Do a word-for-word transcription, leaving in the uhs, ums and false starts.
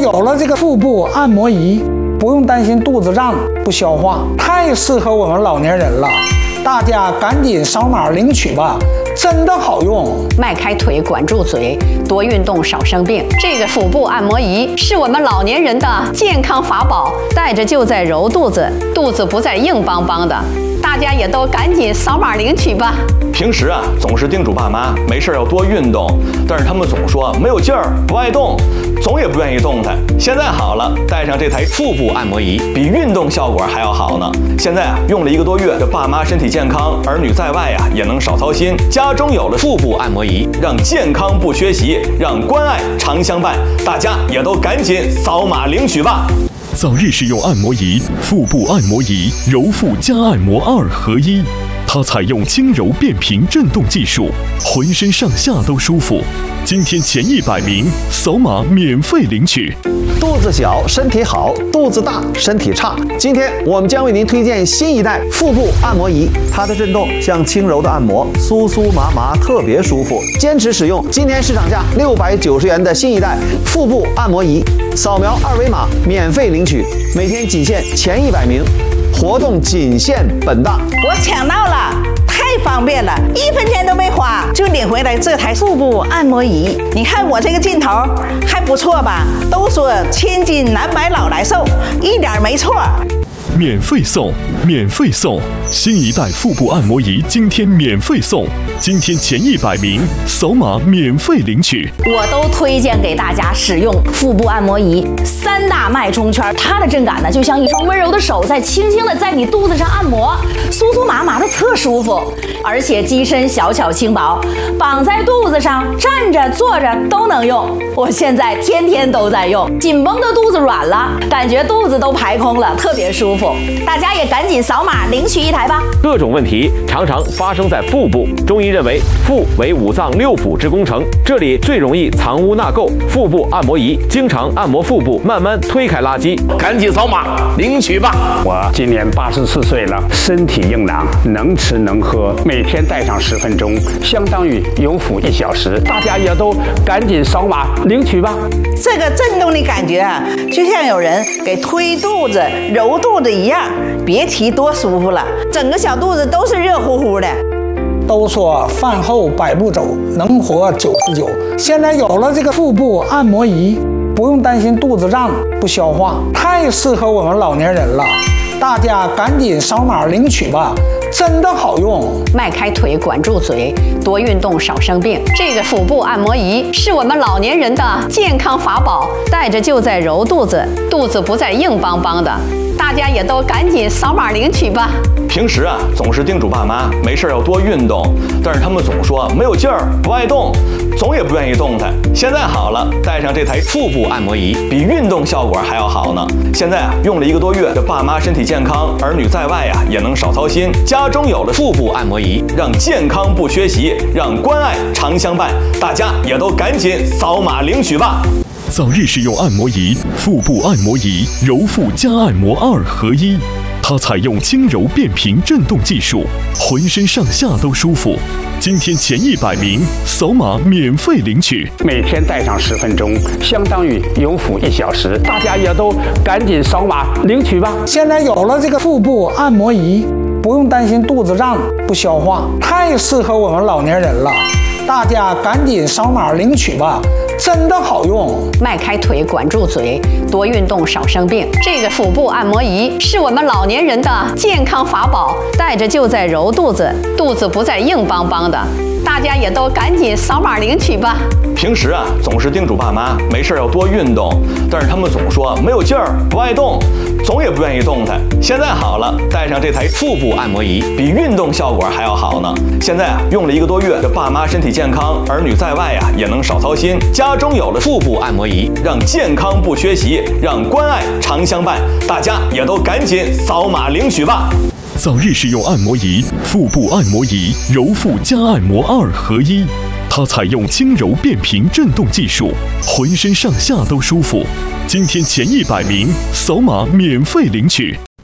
有了这个腹部按摩仪，不用担心肚子胀不消化，太适合我们老年人了。大家赶紧扫码领取吧，真的好用。 迈开腿，管住嘴，多运动，少生病。这个腹部按摩仪是我们老年人的健康法宝，带着就在揉肚子，肚子不再硬邦邦的。大家也都赶紧扫码领取吧。 平时啊，总是叮嘱爸妈没事要多运动，但是他们总说没有劲儿，不爱动，总也不愿意动弹。现在好了，带上这台腹部按摩仪，比运动效果还要好呢。现在啊，用了一个多月，这爸妈身体健康，儿女在外呀、啊、也能少操心。家中有了腹部按摩仪，让健康不缺席，让关爱常相伴。大家也都赶紧扫码领取吧。 早日使用按摩仪，腹部按摩仪，揉腹加按摩二合一。它采用轻柔变频震动技术，浑身上下都舒服。今天前一百名扫码免费领取。 肚子小身体好，肚子大身体差。今天我们将为您推荐新一代腹部按摩仪，它的震动像轻柔的按摩，酥酥麻麻，特别舒服。坚持使用，今天市场价六百九十元的新一代腹部按摩仪，扫描二维码免费领取，每天仅限前一百名。活动仅限本档， 我抢到了，太方便了，一分钱都没花就领回来这台腹部按摩仪。你看我这个劲头还不错吧？都说千金难买老来瘦，一点没错。 免费送，免费送！新一代腹部按摩仪今天免费送，今天前一百名扫码免费领取。 我都推荐给大家使用腹部按摩仪，三大脉冲圈，它的震感呢，就像一双温柔的手在轻轻的在你肚子上按摩，酥酥麻麻的特舒服，而且机身小巧轻薄，绑在肚子上，站着坐着都能用。我现在天天都在用，紧绷的肚子软了，感觉肚子都排空了，特别舒服。大家也赶紧扫码领取一台吧。 各种问题常常发生在腹部，中医认为腹为五脏六腑之工程，这里最容易藏污纳垢。腹部按摩仪经常按摩腹部，慢慢推开垃圾，赶紧扫码领取吧。 我今年八十四岁了，身体硬朗，能吃能喝，每天带上十分钟，相当于有腹一小时。大家也都赶紧扫码领取吧。 这个震动的感觉啊，就像有人给推肚子、揉肚子一样，别提多舒服了，整个小肚子都是热乎乎的。 都说饭后百步走，能活九十九。现在有了这个腹部按摩仪，不用担心肚子胀不消化，太适合我们老年人了。大家赶紧扫码领取吧，真的好用。 迈开腿，管住嘴，多运动，少生病。这个腹部按摩仪是我们老年人的健康法宝，带着就在揉肚子，肚子不再硬邦邦的。大家也都赶紧扫码领取吧。 平时啊，总是叮嘱爸妈没事要多运动，但是他们总说没有劲儿，不爱动，总也不愿意动弹。现在好了，带上这台腹部按摩仪，比运动效果还要好呢。现在啊，用了一个多月，这爸妈身体健康，儿女在外呀、啊、也能少操心。家中有了腹部按摩仪，让健康不缺席，让关爱常相伴。大家也都赶紧扫码领取吧。 早日使用按摩仪，腹部按摩仪，揉腹加按摩二合一。它采用轻柔变频震动技术，浑身上下都舒服。今天前一百名扫码免费领取， 每天带上十分钟，相当于有腹一小时。大家也都赶紧扫码领取吧。 现在有了这个腹部按摩仪，不用担心肚子胀不消化，太适合我们老年人了。大家赶紧扫码领取吧，真的好用。 迈开腿，管住嘴，多运动，少生病。这个腹部按摩仪是我们老年人的健康法宝，带着就在揉肚子，肚子不再硬邦邦的。大家也都赶紧扫码领取吧。 平时啊，总是叮嘱爸妈没事要多运动，但是他们总说没有劲儿，不爱动，总也不愿意动弹。现在好了，带上这台腹部按摩仪，比运动效果还要好呢。现在啊，用了一个多月，这爸妈身体健康，儿女在外呀、啊、也能少操心。家中有了腹部按摩仪，让健康不缺席，让关爱常相伴。大家也都赶紧扫码领取吧。 早日使用按摩仪，腹部按摩仪，揉腹加按摩二合一。它采用轻柔变频震动技术，浑身上下都舒服。今天前一百名扫码免费领取。